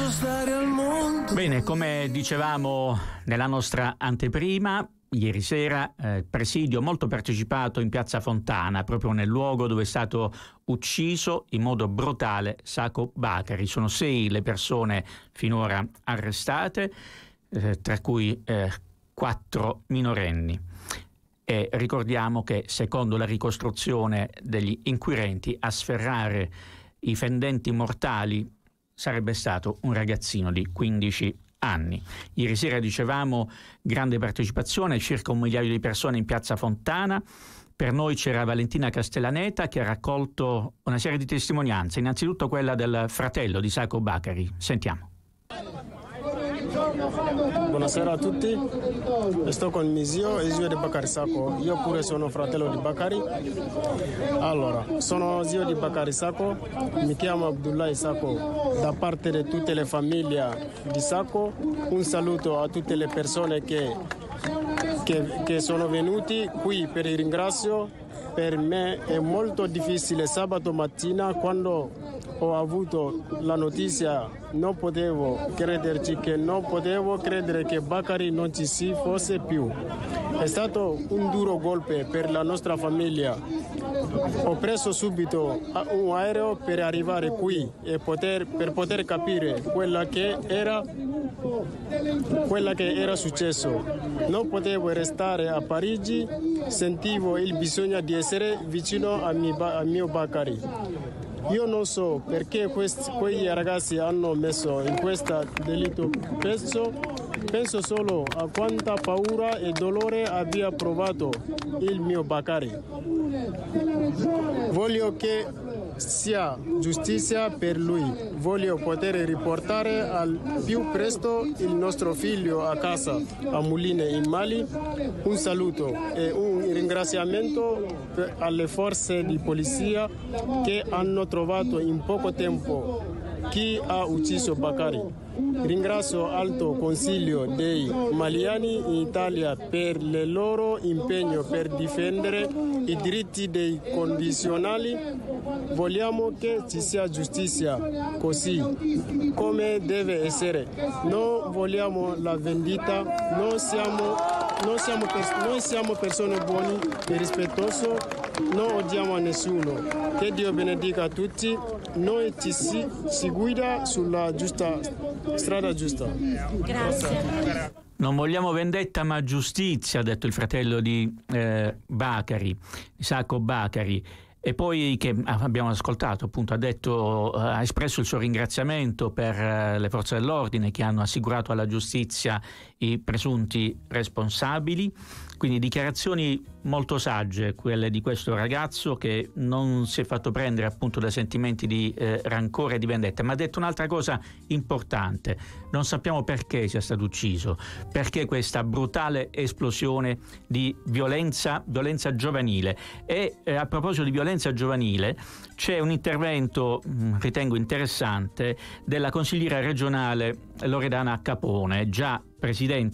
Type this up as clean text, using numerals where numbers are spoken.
Bene, come dicevamo nella nostra anteprima, ieri sera presidio molto partecipato in Piazza Fontana, proprio nel luogo dove è stato ucciso in modo brutale Sako Bakari. Sono 6 le persone finora arrestate, tra cui 4 minorenni. E ricordiamo che, secondo la ricostruzione degli inquirenti, a sferrare i fendenti mortali sarebbe stato un ragazzino di 15 anni. Ieri sera, dicevamo, grande partecipazione, circa 1 migliaio di persone in Piazza Fontana. Per noi c'era Valentina Castellaneta, che ha raccolto una serie di testimonianze, innanzitutto quella del fratello di Sako Bakari. Sentiamo. Buonasera a tutti, sto con mio zio di Bakari Sako. Io pure sono fratello di Bakari. Allora, sono zio di Bakari Sako, mi chiamo Abdullahi Sako. Da parte di tutte le famiglie di Sako, un saluto a tutte le persone che sono venuti qui per il ringrazio. Per me è molto difficile sabato mattina, quando ho avuto la notizia, non potevo crederci, non potevo credere che Bakari non ci si fosse più. È stato un duro colpo per la nostra famiglia. Ho preso subito un aereo per arrivare qui e per poter capire quella che era successo. Non potevo restare a Parigi, sentivo il bisogno di essere vicino a mio Bakari. Io non so perché quei ragazzi hanno messo in questo delitto. Penso solo a quanta paura e dolore abbia provato il mio Bakari. Voglio che sia giustizia per lui. Voglio poter riportare al più presto il nostro figlio a casa a Muline in Mali. Un saluto e un ringraziamento alle forze di polizia che hanno trovato in poco tempo chi ha ucciso Bakari. Ringrazio Alto Consiglio dei Maliani in Italia per il loro impegno per difendere i diritti dei condizionali. Vogliamo che ci sia giustizia così come deve essere. Non vogliamo la vendita, noi siamo persone buone e rispettose, non odiamo a nessuno. Che Dio benedica a tutti, noi si guida sulla strada giusta. Grazie. Non vogliamo vendetta ma giustizia, ha detto il fratello di Bakari, Sako Bakari. E poi, che abbiamo ascoltato, appunto, ha espresso il suo ringraziamento per le forze dell'ordine che hanno assicurato alla giustizia i presunti responsabili. Quindi dichiarazioni molto sagge, quelle di questo ragazzo, che non si è fatto prendere appunto da sentimenti di rancore e di vendetta, ma ha detto un'altra cosa importante: non sappiamo perché sia stato ucciso, perché questa brutale esplosione di violenza giovanile. E a proposito di violenza giovanile, c'è un intervento, ritengo interessante, della consigliera regionale Loredana Capone, già presidente